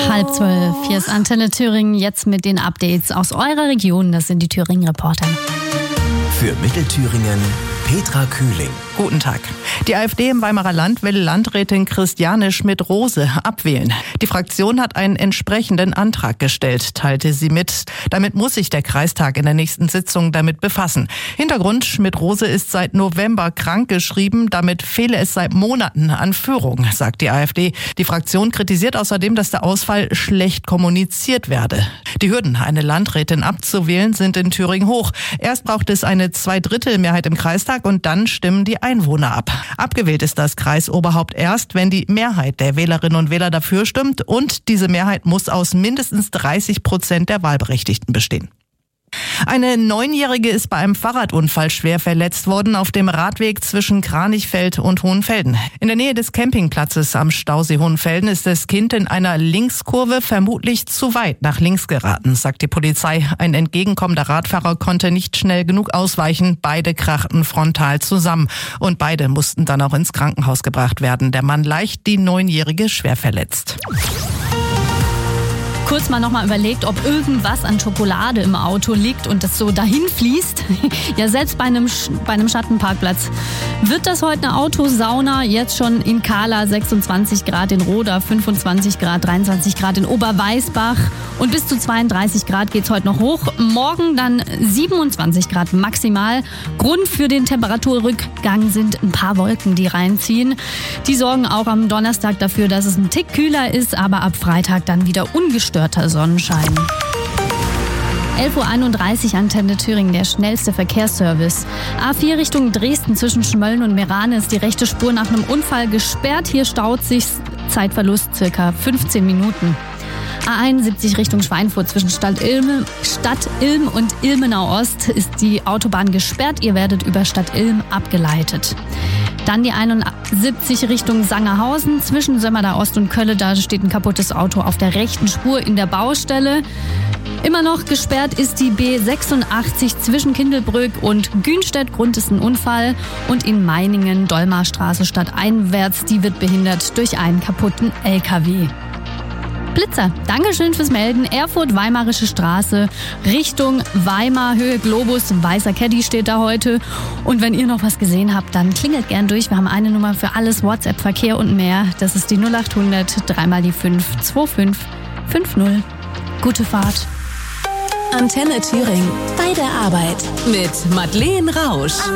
11:30. Hier ist Antenne Thüringen, jetzt mit den Updates aus eurer Region. Das sind die Thüringen-Reporter. Für Mittelthüringen Petra Kühling. Guten Tag. Die AfD im Weimarer Land will Landrätin Christiane Schmidt-Rose abwählen. Die Fraktion hat einen entsprechenden Antrag gestellt, teilte sie mit. Damit muss sich der Kreistag in der nächsten Sitzung damit befassen. Hintergrund: Schmidt-Rose ist seit November krankgeschrieben. Damit fehle es seit Monaten an Führung, sagt die AfD. Die Fraktion kritisiert außerdem, dass der Ausfall schlecht kommuniziert werde. Die Hürden, eine Landrätin abzuwählen, sind in Thüringen hoch. Erst braucht es eine Zweidrittelmehrheit im Kreistag und dann stimmen die Einwohner ab. Abgewählt ist das Kreisoberhaupt erst, wenn die Mehrheit der Wählerinnen und Wähler dafür stimmt, und diese Mehrheit muss aus mindestens 30% der Wahlberechtigten bestehen. Eine 9-Jährige ist bei einem Fahrradunfall schwer verletzt worden auf dem Radweg zwischen Kranichfeld und Hohenfelden. In der Nähe des Campingplatzes am Stausee Hohenfelden ist das Kind in einer Linkskurve vermutlich zu weit nach links geraten, sagt die Polizei. Ein entgegenkommender Radfahrer konnte nicht schnell genug ausweichen. Beide krachten frontal zusammen und beide mussten dann auch ins Krankenhaus gebracht werden. Der Mann leicht, die 9-Jährige schwer verletzt. Kurz mal nochmal überlegt, ob irgendwas an Schokolade im Auto liegt und das so dahin fließt. Ja, selbst bei einem Schattenparkplatz. Wird das heute eine Autosauna? Jetzt schon in Kahla 26 Grad, in Roda 25 Grad, 23 Grad in Oberweißbach und bis zu 32 Grad geht's heute noch hoch. Morgen dann 27 Grad maximal. Grund für den Temperaturrückgang sind ein paar Wolken, die reinziehen. Die sorgen auch am Donnerstag dafür, dass es ein Tick kühler ist, aber ab Freitag dann wieder ungestörter Sonnenschein. 11:31 Uhr, Antenne Thüringen, der schnellste Verkehrsservice. A4 Richtung Dresden zwischen Schmölln und Merane ist die rechte Spur nach einem Unfall gesperrt. Hier staut sich, Zeitverlust circa 15 Minuten. A71 Richtung Schweinfurt zwischen Stadt Ilm und Ilmenau Ost ist die Autobahn gesperrt. Ihr werdet über Stadt Ilm abgeleitet. Dann die 71 Richtung Sangerhausen zwischen Sömmerda Ost und Kölle. Da steht ein kaputtes Auto auf der rechten Spur in der Baustelle. Immer noch gesperrt ist die B86 zwischen Kindelbrück und Günstedt. Grund ist ein Unfall. Und in Meiningen Dolmarstraße stadteinwärts, die wird behindert durch einen kaputten LKW. Blitzer, Dankeschön fürs Melden. Erfurt, Weimarische Straße, Richtung Weimar, Höhe Globus, weißer Caddy steht da heute. Und wenn ihr noch was gesehen habt, dann klingelt gern durch. Wir haben eine Nummer für alles, WhatsApp, Verkehr und mehr. Das ist die 0800 3 mal die 5 2550. Gute Fahrt. Antenne Thüringen, bei der Arbeit mit Madeleine Rausch.